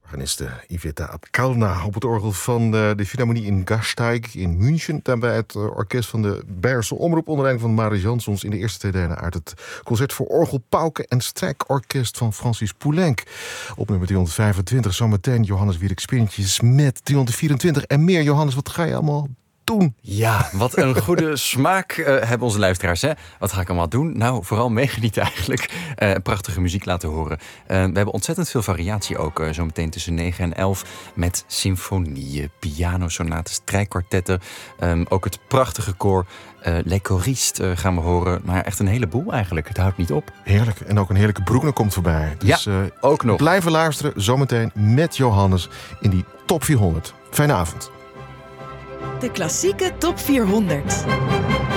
Organiste Iveta Abkalna op het orgel van de Philharmonie in Gasteig in München. Daarbij het orkest van de Beierse Omroep onder leiding van Marius Jansons. In de eerste 2 delen uit het concert voor orgel, pauken en strijkorkest van Francis Poulenc. Op nummer 325 zometeen Johannes Wierik Spintjes met 324 en meer. Johannes, wat ga je allemaal doen? Ja, wat een goede smaak hebben onze luisteraars. Hè? Wat ga ik allemaal doen? Nou, vooral meegenieten eigenlijk. Prachtige muziek laten horen. We hebben ontzettend veel variatie ook. Zometeen tussen 9 en 11 met symfonieën, pianosonaten, strijkkwartetten. Ook het prachtige koor Les Choristes gaan we horen. Maar echt een heleboel eigenlijk. Het houdt niet op. Heerlijk. En ook een heerlijke Broekner komt voorbij. Dus ja, ook nog. Blijven luisteren zometeen met Johannes in die top 400. Fijne avond. De klassieke top 400.